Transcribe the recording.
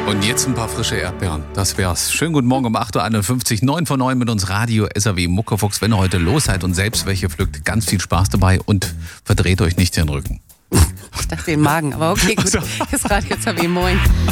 Und jetzt ein paar frische Erdbeeren. Das wär's. Schönen guten Morgen um 8.51 Uhr. 9 vor 9 mit uns Radio SAW Muckefuchs. Wenn ihr heute los seid und selbst welche pflückt, ganz viel Spaß dabei und verdreht euch nicht den Rücken. Ich dachte den Magen, aber okay, gut. Das Radio SAW, moin.